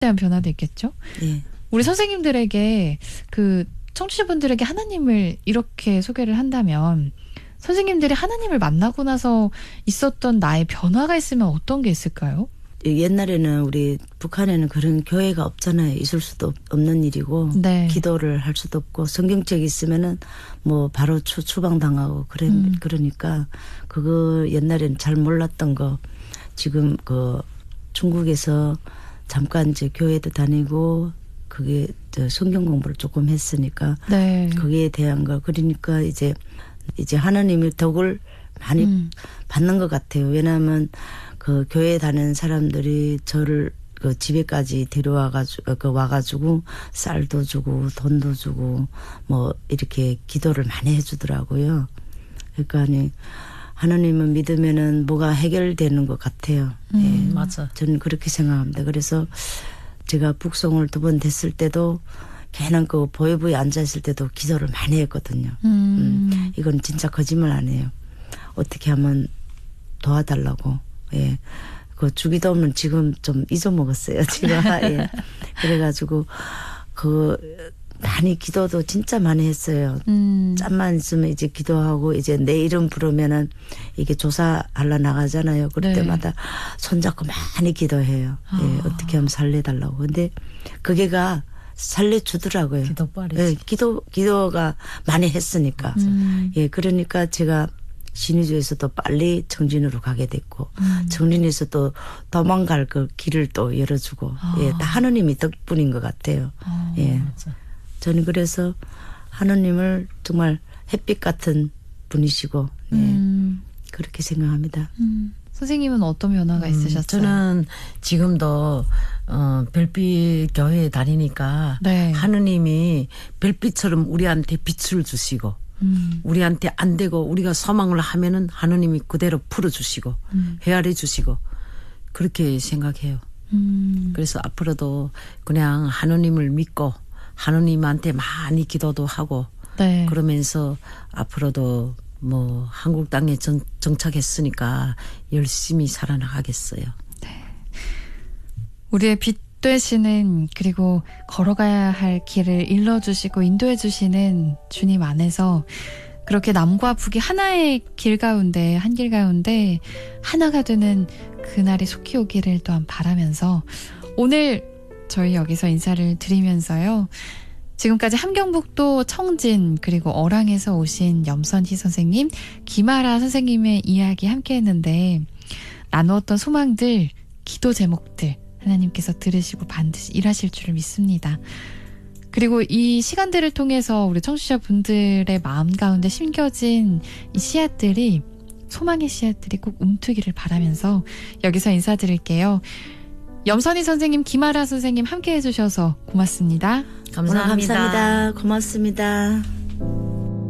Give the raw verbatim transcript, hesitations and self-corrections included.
대한 변화도 있겠죠? 예. 우리 선생님들에게 그 청취자분들에게 하나님을 이렇게 소개를 한다면 선생님들이 하나님을 만나고 나서 있었던 나의 변화가 있으면 어떤 게 있을까요? 옛날에는 우리 북한에는 그런 교회가 없잖아요. 있을 수도 없는 일이고 네. 기도를 할 수도 없고 성경책 있으면은 뭐 바로 추, 추방당하고 그래 음. 그러니까 그거 옛날에는 잘 몰랐던 거 지금 그 중국에서 잠깐 이제 교회도 다니고 그게 저 성경 공부를 조금 했으니까 네. 거기에 대한 거 그러니까 이제 이제 하나님의 덕을 많이 음. 받는 것 같아요. 왜냐하면 그 교회 다니는 사람들이 저를 그 집에까지 데려와가지고 그 와가지고 쌀도 주고 돈도 주고 뭐 이렇게 기도를 많이 해주더라고요. 그러니까 아니 하나님은 믿으면은 뭐가 해결되는 것 같아요. 음, 예, 맞아. 저는 그렇게 생각합니다. 그래서 제가 북송을 두 번 됐을 때도 걔는 그 보이부에 앉아있을 때도 기도를 많이 했거든요. 음. 음, 이건 진짜 거짓말 아니에요. 어떻게 하면 도와달라고. 예. 그 주기도문은 지금 좀 잊어먹었어요. 제가. 예. 그래가지고 그 많이 기도도 진짜 많이 했어요. 음. 짬만 있으면 이제 기도하고 이제 내 이름 부르면은 이게 조사하러 나가잖아요. 그럴 네. 때마다 손잡고 많이 기도해요. 아. 예. 어떻게 하면 살려달라고. 근데 그게가 살려주더라고요. 기도 빠르지. 예. 기도, 기도가 많이 했으니까. 음. 예. 그러니까 제가 신의주에서도 빨리 정진으로 가게 됐고 음. 정진에서 또 도망갈 그 길을 또 열어주고 아. 예, 다 하느님이 덕분인 것 같아요. 아, 예, 맞아. 저는 저는 그래서 하느님을 정말 햇빛 같은 분이시고 예, 음. 그렇게 생각합니다. 음. 선생님은 어떤 변화가 있으셨어요? 음, 저는 지금도 어, 별빛 교회에 다니니까 네. 하느님이 별빛처럼 우리한테 빛을 주시고 음. 우리한테 안 되고 우리가 소망을 하면은 하느님이 그대로 풀어주시고 음. 헤아려 주시고 그렇게 생각해요. 음. 그래서 앞으로도 그냥 하느님을 믿고 하느님한테 많이 기도도 하고 네. 그러면서 앞으로도 뭐 한국 땅에 정, 정착했으니까 열심히 살아나가겠어요. 우리의 빛 되시는 그리고 걸어가야 할 길을 일러주시고 인도해주시는 주님 안에서 그렇게 남과 북이 하나의 길 가운데 한 길 가운데 하나가 되는 그날이 속히 오기를 또한 바라면서 오늘 저희 여기서 인사를 드리면서요. 지금까지 함경북도 청진 그리고 어랑에서 오신 염선희 선생님, 김아라 선생님의 이야기 함께 했는데 나누었던 소망들, 기도 제목들 하나님께서 들으시고 반드시 일하실 줄을 믿습니다. 그리고 이 시간들을 통해서 우리 청취자분들의 마음 가운데 심겨진 이 씨앗들이 소망의 씨앗들이 꼭 움트기를 바라면서 여기서 인사드릴게요. 염선희 선생님, 김아라 선생님 함께 해주셔서 고맙습니다. 감사합니다. 오늘 감사합니다. 고맙습니다.